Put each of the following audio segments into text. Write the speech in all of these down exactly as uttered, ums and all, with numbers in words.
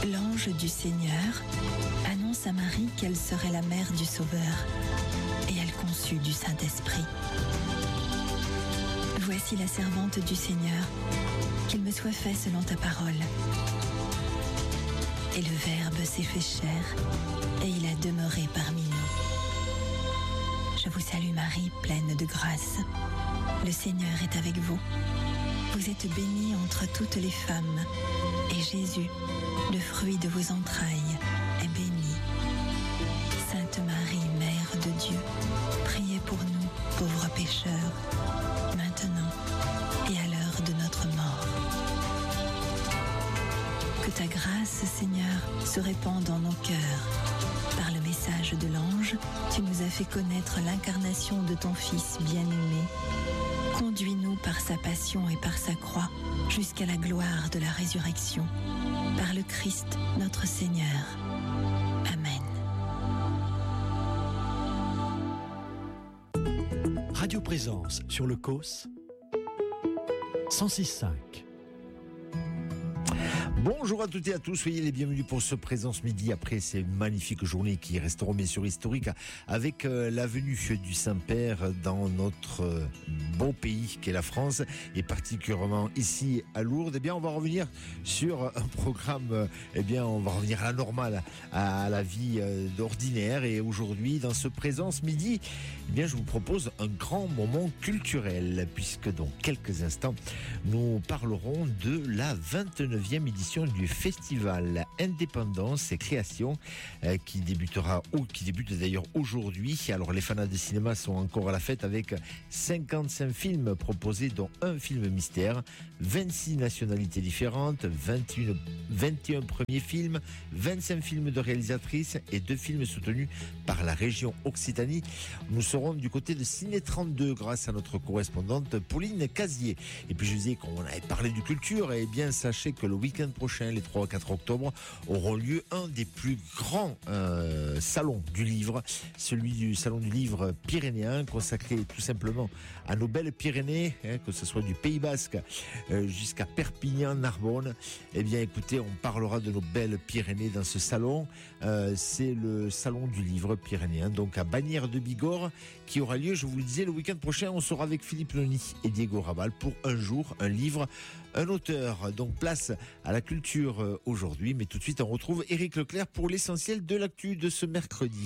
L'ange du Seigneur annonce à Marie qu'elle serait la mère du Sauveur, et elle conçut du Saint-Esprit. Voici la servante du Seigneur, qu'il me soit fait selon ta parole. Et le Verbe s'est fait chair, et il a demeuré parmi nous. Je vous salue Marie, pleine de grâce. Le Seigneur est avec vous. Vous êtes bénie entre toutes les femmes, et Jésus, le fruit de vos entrailles, est béni. Sainte Marie, Mère de Dieu, priez pour nous, pauvres pécheurs, maintenant et à l'heure de notre mort. Que ta grâce, Seigneur, se répande dans nos cœurs. Par le message de l'ange, tu nous as fait connaître l'incarnation de ton Fils bien-aimé. Conduis-nous par sa passion et par sa croix jusqu'à la gloire de la résurrection. Par le Christ, notre Seigneur. Amen. Radio Présence sur le C O S cent six virgule cinq. Bonjour à toutes et à tous, soyez les bienvenus pour ce Présence Midi après ces magnifiques journées qui resteront bien sûr historiques avec euh, la venue du Saint-Père dans notre euh, beau pays qu'est la France et particulièrement ici à Lourdes. Eh bien, on va revenir sur un programme, euh, eh bien, on va revenir à la normale, à, à la vie euh, ordinaire et aujourd'hui dans ce Présence Midi, eh bien, je vous propose un grand moment culturel puisque dans quelques instants, nous parlerons de la vingt-neuvième édition du festival Indépendance et Création euh, qui débutera ou qui débute d'ailleurs aujourd'hui. Alors les fans de cinéma sont encore à la fête avec cinquante-cinq films proposés dont un film mystère, vingt-six nationalités différentes, vingt et un, vingt et un premiers films, vingt-cinq films de réalisatrices et deux films soutenus par la région Occitanie. Nous serons du côté de Ciné trente-deux grâce à notre correspondante Pauline Casier. Et puis je disais qu'on avait parlé de culture et bien sachez que le week-end prochain, les trois à quatre octobre, auront lieu un des plus grands euh, salons du livre, celui du salon du livre pyrénéen, consacré tout simplement à nos belles Pyrénées, hein, que ce soit du Pays Basque euh, jusqu'à Perpignan, Narbonne. Eh bien, écoutez, on parlera de nos belles Pyrénées dans ce salon. Euh, c'est le salon du livre pyrénéen, donc à Bagnères de Bigorre, qui aura lieu, je vous le disais, le week-end prochain. On sera avec Philippe Noni et Diego Rabal pour un jour, un livre, un auteur. Donc place à la culture aujourd'hui, mais tout de suite on retrouve Éric Leclerc pour l'essentiel de l'actu de ce mercredi.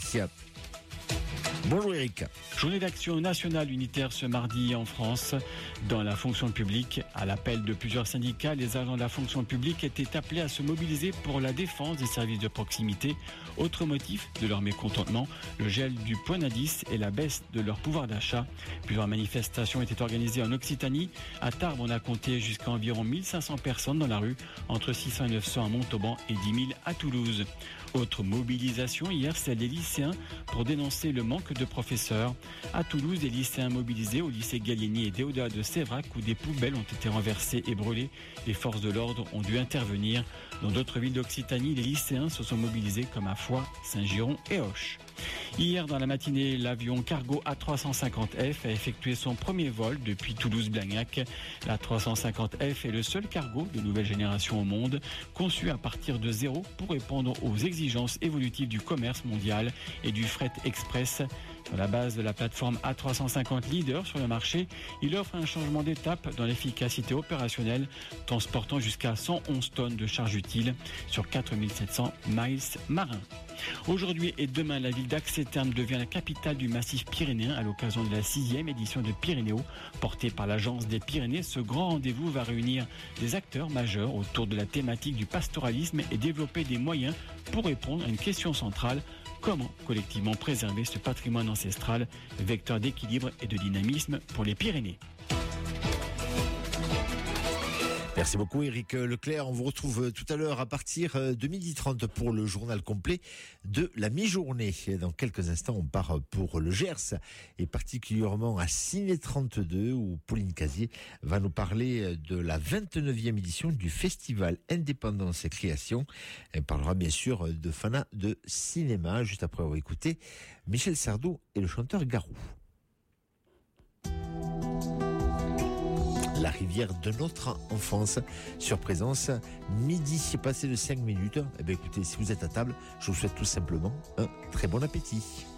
Bonjour Éric. Journée d'action nationale unitaire ce mardi en France. Dans la fonction publique, à l'appel de plusieurs syndicats, les agents de la fonction publique étaient appelés à se mobiliser pour la défense des services de proximité. Autre motif de leur mécontentement, le gel du point d'indice et la baisse de leur pouvoir d'achat. Plusieurs manifestations étaient organisées en Occitanie. À Tarbes, on a compté jusqu'à environ mille cinq cents personnes dans la rue, entre six cents et neuf cents à Montauban et dix mille à Toulouse. Autre mobilisation hier, celle des lycéens pour dénoncer le manque de professeurs. À Toulouse, des lycéens mobilisés au lycée Gallieni et Déodat de Sévrac où des poubelles ont été renversées et brûlées. Les forces de l'ordre ont dû intervenir. Dans d'autres villes d'Occitanie, les lycéens se sont mobilisés comme à Foix, Saint-Giron et Auch. Hier, dans la matinée, l'avion cargo A trois cent cinquante F a effectué son premier vol depuis Toulouse-Blagnac. L'A trois cent cinquante F est le seul cargo de nouvelle génération au monde, conçu à partir de zéro pour répondre aux exigences évolutives du commerce mondial et du fret express. Sur la base de la plateforme A trois cent cinquante leader sur le marché, il offre un changement d'étape dans l'efficacité opérationnelle, transportant jusqu'à cent onze tonnes de charges utiles sur quatre mille sept cents miles marins. Aujourd'hui et demain, la ville d'Axe-et-Thermes devient la capitale du massif pyrénéen à l'occasion de la sixième édition de Pyrénéo. Portée par l'Agence des Pyrénées, ce grand rendez-vous va réunir des acteurs majeurs autour de la thématique du pastoralisme et développer des moyens pour répondre à une question centrale: comment collectivement préserver ce patrimoine ancestral, vecteur d'équilibre et de dynamisme pour les Pyrénées? Merci beaucoup Éric Leclerc. On vous retrouve tout à l'heure à partir de midi trente pour le journal complet de la mi-journée. Dans quelques instants, on part pour le Gers et particulièrement à Ciné trente-deux où Pauline Casier va nous parler de la vingt-neuvième édition du festival Indépendance et Création. Elle parlera bien sûr de fana de cinéma juste après avoir écouté Michel Sardou et le chanteur Garou. la rivière de notre enfance, sur Présence, midi passé de cinq minutes. Eh bien, écoutez, si vous êtes à table, je vous souhaite tout simplement un très bon appétit.